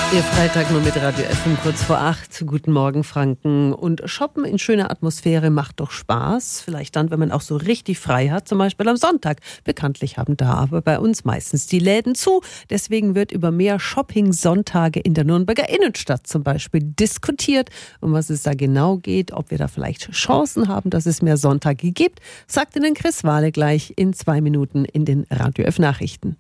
Ihr Freitag nur mit Radio FM kurz vor 8. Guten Morgen, Franken. Und shoppen in schöner Atmosphäre macht doch Spaß. Vielleicht dann, wenn man auch so richtig frei hat, zum Beispiel am Sonntag. Bekanntlich haben da aber bei uns meistens die Läden zu. Deswegen wird über mehr Shopping-Sonntage in der Nürnberger Innenstadt zum Beispiel diskutiert. Um was es da genau geht, ob wir da vielleicht Chancen haben, dass es mehr Sonntage gibt, sagt Ihnen Chris Wahle gleich in 2 Minuten in den Radio F Nachrichten.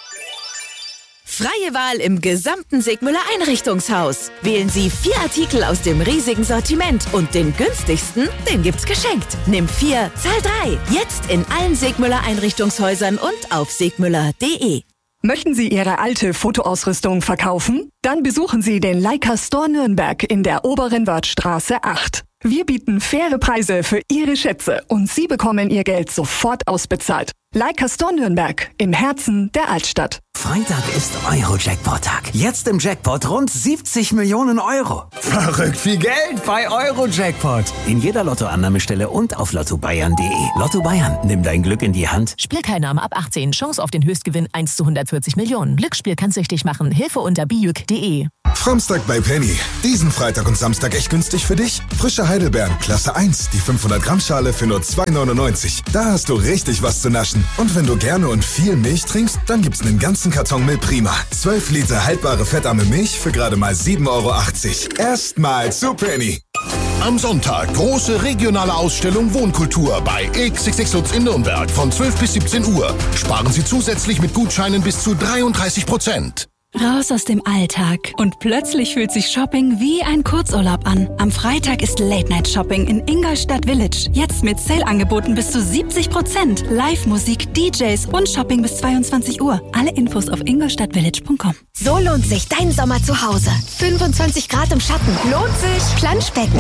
Freie Wahl im gesamten Segmüller Einrichtungshaus. Wählen Sie 4 Artikel aus dem riesigen Sortiment und den günstigsten, den gibt's geschenkt. Nimm 4, zahl 3. Jetzt in allen Segmüller Einrichtungshäusern und auf segmüller.de. Möchten Sie Ihre alte Fotoausrüstung verkaufen? Dann besuchen Sie den Leica Store Nürnberg in der Oberen Wörthstraße 8. Wir bieten faire Preise für Ihre Schätze und Sie bekommen Ihr Geld sofort ausbezahlt. Leica Store Nürnberg im Herzen der Altstadt. Freitag ist Euro-Jackpot-Tag. Jetzt im Jackpot rund 70 Millionen Euro. Verrückt viel Geld bei Euro-Jackpot. In jeder Lottoannahmestelle und auf lottobayern.de. Lotto Bayern, nimm dein Glück in die Hand. Spielteilnahme ab 18. Chance auf den Höchstgewinn 1 zu 140 Millionen. Glücksspiel kann süchtig machen. Hilfe unter bijuk.de. Framstag bei Penny. Diesen Freitag und Samstag echt günstig für dich? Frische Heidelbeeren, Klasse 1, die 500 Gramm Schale für nur 2,99. Da hast du richtig was zu naschen. Und wenn du gerne und viel Milch trinkst, dann gibt's einen ganzen Karton Milch Prima. 12 Liter haltbare fettarme Milch für gerade mal 7,80 Euro. Erstmal zu Penny. Am Sonntag große regionale Ausstellung Wohnkultur bei XXX Lutz in Nürnberg von 12 bis 17 Uhr. Sparen Sie zusätzlich mit Gutscheinen bis zu 33%. Raus aus dem Alltag. Und plötzlich fühlt sich Shopping wie ein Kurzurlaub an. Am Freitag ist Late-Night-Shopping in Ingolstadt Village. Jetzt mit Sale-Angeboten bis zu 70%. Live-Musik, DJs und Shopping bis 22 Uhr. Alle Infos auf ingolstadtvillage.com. So lohnt sich dein Sommer zu Hause. 25 Grad im Schatten. Lohnt sich. Planschbecken.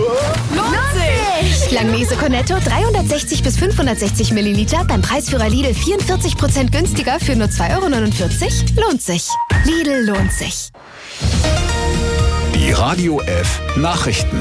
Lohnt sich. Langnese Cornetto 360 bis 560 Milliliter beim Preisführer Lidl 44% günstiger für nur 2,49 Euro. Lohnt sich. Lidl lohnt sich. Die Radio F Nachrichten.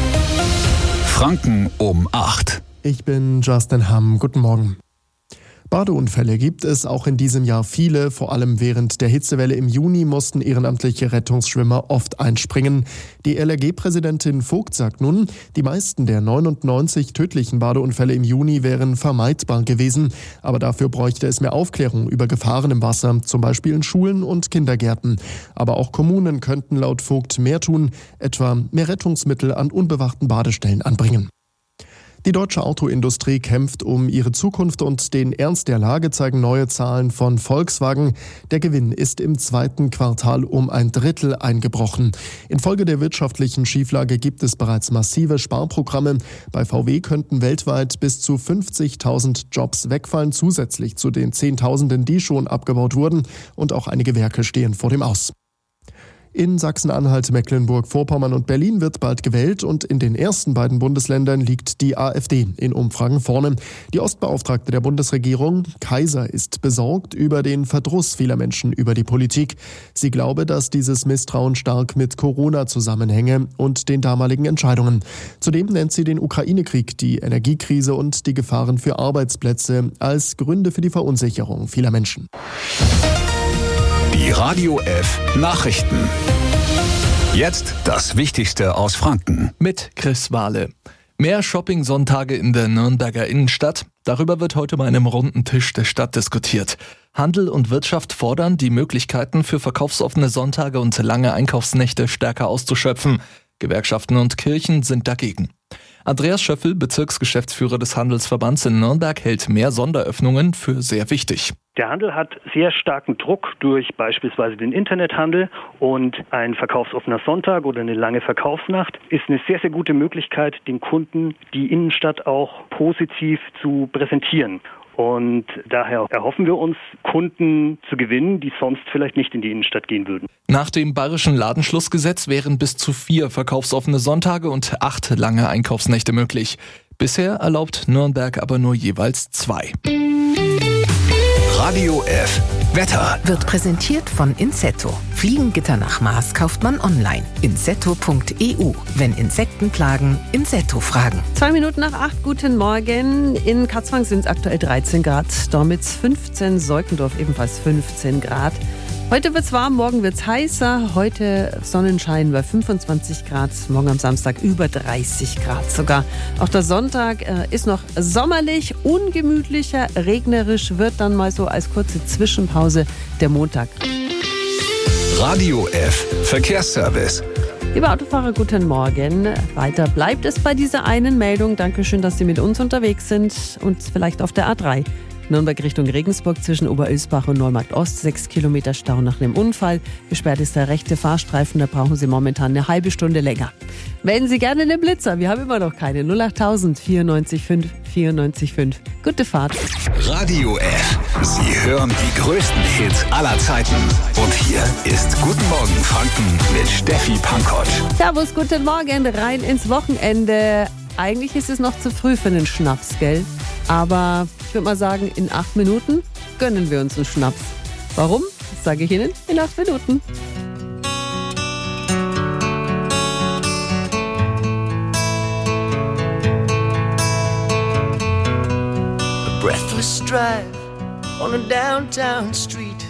Franken um 8. Ich bin Justin Hamm. Guten Morgen. Badeunfälle gibt es auch in diesem Jahr viele. Vor allem während der Hitzewelle im Juni mussten ehrenamtliche Rettungsschwimmer oft einspringen. Die LRG-Präsidentin Vogt sagt nun, die meisten der 99 tödlichen Badeunfälle im Juni wären vermeidbar gewesen. Aber dafür bräuchte es mehr Aufklärung über Gefahren im Wasser, zum Beispiel in Schulen und Kindergärten. Aber auch Kommunen könnten laut Vogt mehr tun, etwa mehr Rettungsmittel an unbewachten Badestellen anbringen. Die deutsche Autoindustrie kämpft um ihre Zukunft und den Ernst der Lage zeigen neue Zahlen von Volkswagen. Der Gewinn ist im 2. Quartal um 1/3 eingebrochen. Infolge der wirtschaftlichen Schieflage gibt es bereits massive Sparprogramme. Bei VW könnten weltweit bis zu 50.000 Jobs wegfallen, zusätzlich zu den Zehntausenden, die schon abgebaut wurden. Und auch einige Werke stehen vor dem Aus. In Sachsen-Anhalt, Mecklenburg-Vorpommern und Berlin wird bald gewählt und in den ersten beiden Bundesländern liegt die AfD in Umfragen vorne. Die Ostbeauftragte der Bundesregierung, Kaiser, ist besorgt über den Verdruss vieler Menschen über die Politik. Sie glaube, dass dieses Misstrauen stark mit Corona zusammenhänge und den damaligen Entscheidungen. Zudem nennt sie den Ukraine-Krieg, die Energiekrise und die Gefahren für Arbeitsplätze als Gründe für die Verunsicherung vieler Menschen. Die Radio F Nachrichten. Jetzt das Wichtigste aus Franken. Mit Chris Wahle. Mehr Shopping-Sonntage in der Nürnberger Innenstadt. Darüber wird heute bei einem runden Tisch der Stadt diskutiert. Handel und Wirtschaft fordern, die Möglichkeiten für verkaufsoffene Sonntage und lange Einkaufsnächte stärker auszuschöpfen. Gewerkschaften und Kirchen sind dagegen. Andreas Schöffel, Bezirksgeschäftsführer des Handelsverbands in Nürnberg, hält mehr Sonderöffnungen für sehr wichtig. Der Handel hat sehr starken Druck durch beispielsweise den Internethandel und ein verkaufsoffener Sonntag oder eine lange Verkaufsnacht ist eine sehr, sehr gute Möglichkeit, den Kunden die Innenstadt auch positiv zu präsentieren. Und daher erhoffen wir uns, Kunden zu gewinnen, die sonst vielleicht nicht in die Innenstadt gehen würden. Nach dem bayerischen Ladenschlussgesetz wären bis zu 4 verkaufsoffene Sonntage und 8 lange Einkaufsnächte möglich. Bisher erlaubt Nürnberg aber nur jeweils 2. Radio F Wetter Wird präsentiert von Insetto. Fliegengitter nach Maß kauft man online. Insetto.eu. Wenn Insekten plagen, Insetto fragen. 2 Minuten nach 8, guten Morgen. In Katzwang sind es aktuell 13 Grad, Dormitz 15, Seukendorf ebenfalls 15 Grad. Heute wird's warm, morgen wird's heißer. Heute Sonnenschein bei 25 Grad, morgen am Samstag über 30 Grad sogar. Auch der Sonntag ist noch sommerlich, ungemütlicher, regnerisch wird dann mal so als kurze Zwischenpause der Montag. Radio F Verkehrsservice. Liebe Autofahrer, guten Morgen. Weiter bleibt es bei dieser einen Meldung. Dankeschön, dass Sie mit uns unterwegs sind und vielleicht auf der A3. Nürnberg Richtung Regensburg zwischen Oberölsbach und Neumarkt Ost, 6 Kilometer Stau nach einem Unfall. Gesperrt ist der rechte Fahrstreifen, da brauchen Sie momentan eine halbe Stunde länger. Melden Sie gerne einen Blitzer, wir haben immer noch keine. 08000 94 5 94 5. Gute Fahrt. Radio F. Sie hören die größten Hits aller Zeiten. Und hier ist Guten Morgen Franken mit Steffi Pankott. Servus, guten Morgen, rein ins Wochenende. Eigentlich ist es noch zu früh für einen Schnaps, gell? Aber ich würde mal sagen, in 8 Minuten gönnen wir uns einen Schnaps. Warum? Das sage ich Ihnen in 8 Minuten. A breathless drive on a downtown street.